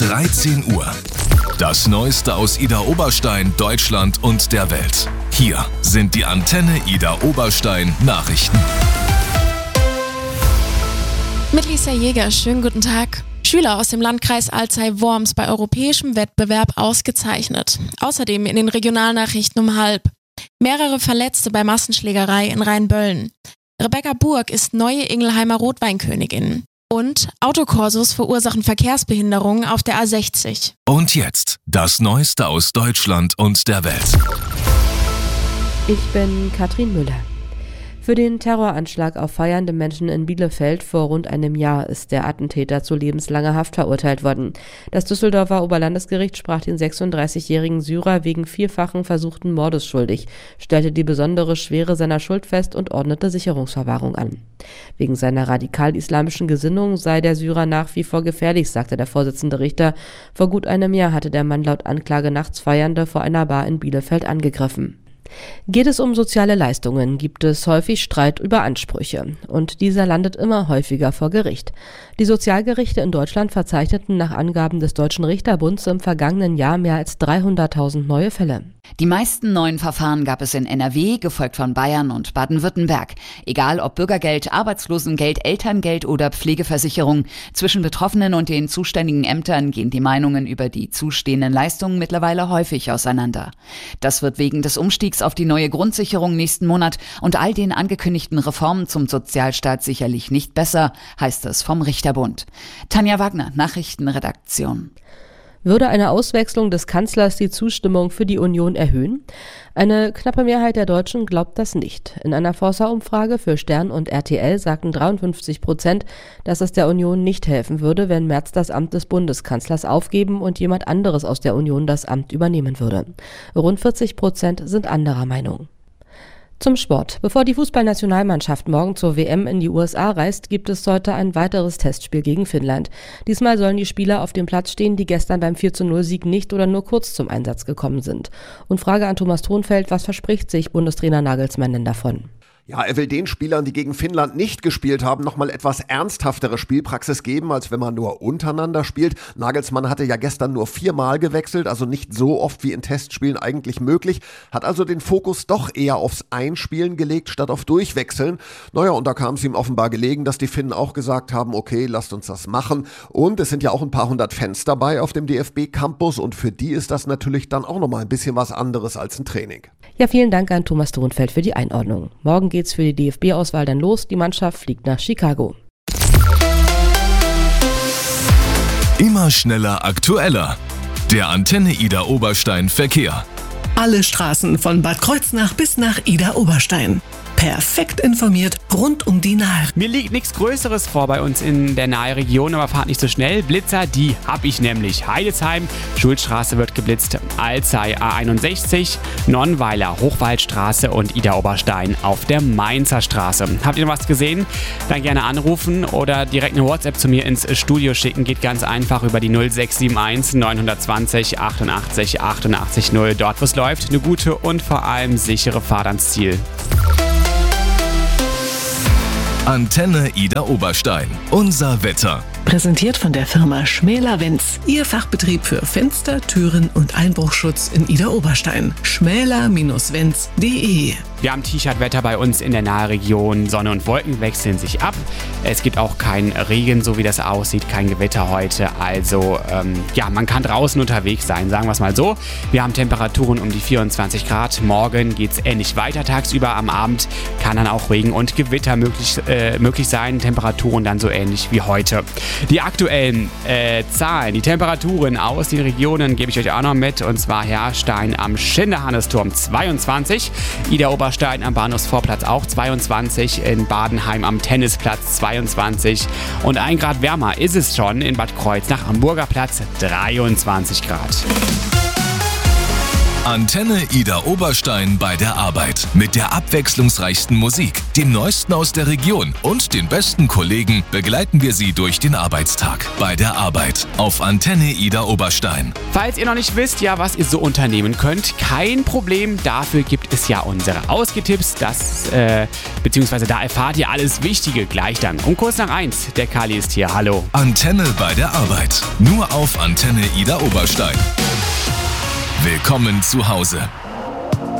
13 Uhr. Das Neueste aus Idar-Oberstein, Deutschland und der Welt. Hier sind die Antenne Idar-Oberstein Nachrichten. Mit Lisa Jäger, schönen guten Tag. Schüler aus dem Landkreis Alzey-Worms bei europäischem Wettbewerb ausgezeichnet. Außerdem in den Regionalnachrichten um 12:30. Mehrere Verletzte bei Massenschlägerei in Rheinböllen. Rebecca Burg ist neue Ingelheimer Rotweinkönigin. Und Autokorsos verursachen Verkehrsbehinderungen auf der A60. Und jetzt das Neueste aus Deutschland und der Welt. Ich bin Katrin Müller. Für den Terroranschlag auf feiernde Menschen in Bielefeld vor rund einem Jahr ist der Attentäter zu lebenslanger Haft verurteilt worden. Das Düsseldorfer Oberlandesgericht sprach den 36-jährigen Syrer wegen vierfachen versuchten Mordes schuldig, stellte die besondere Schwere seiner Schuld fest und ordnete Sicherungsverwahrung an. Wegen seiner radikal-islamischen Gesinnung sei der Syrer nach wie vor gefährlich, sagte der Vorsitzende Richter. Vor gut einem Jahr hatte der Mann laut Anklage nachts Feiernde vor einer Bar in Bielefeld angegriffen. Geht es um soziale Leistungen, gibt es häufig Streit über Ansprüche. Und dieser landet immer häufiger vor Gericht. Die Sozialgerichte in Deutschland verzeichneten nach Angaben des Deutschen Richterbunds im vergangenen Jahr mehr als 300.000 neue Fälle. Die meisten neuen Verfahren gab es in NRW, gefolgt von Bayern und Baden-Württemberg. Egal ob Bürgergeld, Arbeitslosengeld, Elterngeld oder Pflegeversicherung, zwischen Betroffenen und den zuständigen Ämtern gehen die Meinungen über die zustehenden Leistungen mittlerweile häufig auseinander. Das wird wegen des Umstiegs auf die neue Grundsicherung nächsten Monat und all den angekündigten Reformen zum Sozialstaat sicherlich nicht besser, heißt es vom Richterbund. Tanja Wagner, Nachrichtenredaktion. Würde eine Auswechslung des Kanzlers die Zustimmung für die Union erhöhen? Eine knappe Mehrheit der Deutschen glaubt das nicht. In einer Forsa-Umfrage für Stern und RTL sagten 53%, dass es der Union nicht helfen würde, wenn Merz das Amt des Bundeskanzlers aufgeben und jemand anderes aus der Union das Amt übernehmen würde. Rund 40% sind anderer Meinung. Zum Sport. Bevor die Fußballnationalmannschaft morgen zur WM in die USA reist, gibt es heute ein weiteres Testspiel gegen Finnland. Diesmal sollen die Spieler auf dem Platz stehen, die gestern beim 4:0-Sieg nicht oder nur kurz zum Einsatz gekommen sind. Und Frage an Thomas Thonfeld, was verspricht sich Bundestrainer Nagelsmann denn davon? Ja, er will den Spielern, die gegen Finnland nicht gespielt haben, nochmal etwas ernsthaftere Spielpraxis geben, als wenn man nur untereinander spielt. Nagelsmann hatte ja gestern nur 4-mal gewechselt, also nicht so oft wie in Testspielen eigentlich möglich, hat also den Fokus doch eher aufs Einspielen gelegt, statt auf Durchwechseln. Naja, und da kam es ihm offenbar gelegen, dass die Finnen auch gesagt haben, okay, lasst uns das machen. Und es sind ja auch ein paar hundert Fans dabei auf dem DFB-Campus und für die ist das natürlich dann auch nochmal ein bisschen was anderes als ein Training. Ja, vielen Dank an Thomas Thonfeld für die Einordnung. Morgen geht's für die DFB-Auswahl dann los. Die Mannschaft fliegt nach Chicago. Immer schneller, aktueller. Der Antenne Idar-Oberstein Verkehr. Alle Straßen von Bad Kreuznach bis nach Idar-Oberstein. Perfekt informiert rund um die Nahe. Mir liegt nichts Größeres vor bei uns in der nahe Region, aber fahrt nicht so schnell. Blitzer, die hab ich nämlich. Heidesheim, Schulstraße wird geblitzt, Alzey A61, Nonnweiler, Hochwaldstraße und Idar-Oberstein auf der Mainzer Straße. Habt ihr noch was gesehen? Dann gerne anrufen oder direkt eine WhatsApp zu mir ins Studio schicken. Geht ganz einfach über die 0671 920 88 88 0. Dort, wo es läuft, eine gute und vor allem sichere Fahrt ans Ziel. Antenne Idar-Oberstein. Unser Wetter. Präsentiert von der Firma Schmäler-Wenz. Ihr Fachbetrieb für Fenster, Türen und Einbruchschutz in Idar-Oberstein. schmäler-wenz.de. Wir haben T-Shirt-Wetter bei uns in der Nahregion. Sonne und Wolken wechseln sich ab. Es gibt auch keinen Regen, so wie das aussieht, kein Gewitter heute. Also, man kann draußen unterwegs sein, sagen wir es mal so. Wir haben Temperaturen um die 24 Grad. Morgen geht es ähnlich weiter tagsüber. Am Abend kann dann auch Regen und Gewitter möglich sein. Temperaturen dann so ähnlich wie heute. Die aktuellen Zahlen, die Temperaturen aus den Regionen gebe ich euch auch noch mit. Und zwar Herrstein am Schinderhannesturm 22, Idar-Oberstein am Bahnhofsvorplatz auch 22, in Badenheim am Tennisplatz 22 und 1 Grad wärmer ist es schon in Bad Kreuznach am Burgerplatz 23 Grad. Antenne Ida Oberstein bei der Arbeit. Mit der abwechslungsreichsten Musik, dem Neuesten aus der Region und den besten Kollegen begleiten wir Sie durch den Arbeitstag. Bei der Arbeit auf Antenne Ida Oberstein. Falls ihr noch nicht wisst, ja, was ihr so unternehmen könnt, kein Problem. Dafür gibt es ja unsere Ausgetipps. Beziehungsweise da erfahrt ihr alles Wichtige gleich dann. Um kurz nach 1. Der Kali ist hier. Hallo. Antenne bei der Arbeit. Nur auf Antenne Ida Oberstein. Willkommen zu Hause.